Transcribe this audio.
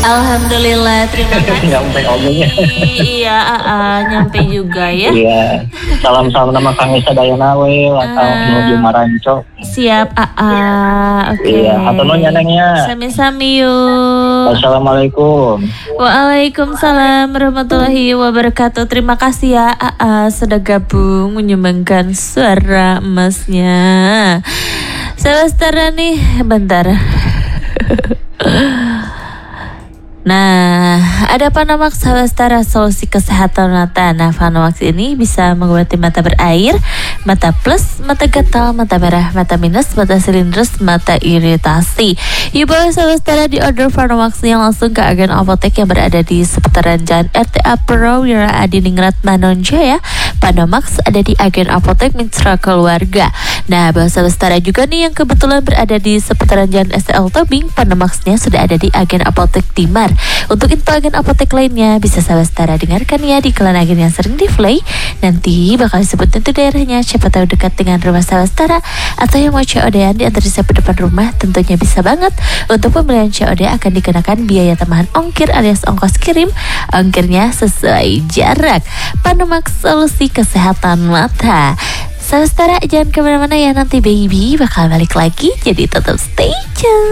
Alhamdulillah, terima kasih. Nyampe omongnya. Iya, nyampe juga ya. Iya. Salam-salam nama Kang Isa Dayanawel atau menuju Maranco. Siap, oke. Iya, atau nyanengnya. Sami-sami yuk. Assalamualaikum. Waalaikumsalam warahmatullahi wabarakatuh. Terima kasih ya sudah gabung menyumbangkan suara emasnya. Selestara nih, bentar. Nah, ada Panomax Selestara solusi kesehatan mata. Nah, Panomax ini bisa mengobati mata berair, mata plus, mata gatal, mata merah, mata minus, mata silindris, mata iritasi. Yuk boleh Selestara di order Panomaxnya langsung ke agen apotek yang berada di seputaran Jalan RTA Prawira Adiningrat Manonjaya. Panomax ada di agen apotek Mitra Keluarga. Nah, bahasa Selestara juga nih yang kebetulan berada di seputaran Jalan STL Tobing. Panomaxnya sudah ada di agen apotek Timar. Untuk info agen apotek lainnya bisa Selestara dengarkan ya di iklan agen yang sering di play. Nanti bakal disebut tentu daerahnya, siapa tahu dekat dengan rumah Selestara atau yang mau COD-an di antar desa depan rumah tentunya bisa banget. Untuk pembelian COD akan dikenakan biaya tambahan ongkir alias ongkos kirim. Ongkirnya sesuai jarak. Panomax solusi kesehatan mata. Selestara jangan kemana-mana ya, nanti baby bakal balik lagi, jadi tetap stay tune.